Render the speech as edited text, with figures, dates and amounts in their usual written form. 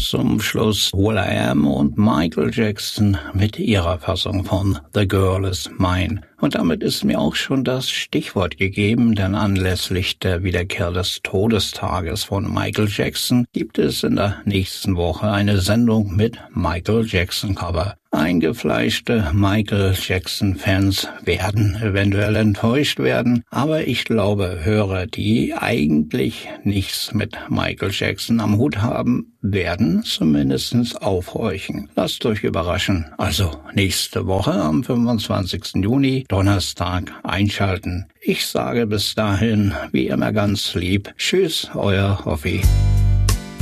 zum Schluss will.i.am und Michael Jackson mit ihrer Fassung von The Girl Is Mine. Und damit ist mir auch schon das Stichwort gegeben, denn anlässlich der Wiederkehr des Todestages von Michael Jackson gibt es in der nächsten Woche eine Sendung mit Michael Jackson Cover. Eingefleischte Michael Jackson-Fans werden eventuell enttäuscht werden, aber ich glaube, Hörer, die eigentlich nichts mit Michael Jackson am Hut haben, werden zumindest aufhorchen. Lasst euch überraschen. Also nächste Woche am 25. Juni, Donnerstag, einschalten. Ich sage bis dahin, wie immer ganz lieb, tschüss, euer Hoffi.